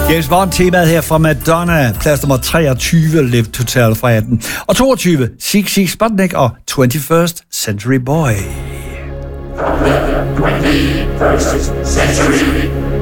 James Bond-temaet her fra Madonna, plads nummer 23, Live to Tell fra 18. Og 22, Sigue Sputnik og 21st Century Boy. From the 21st century.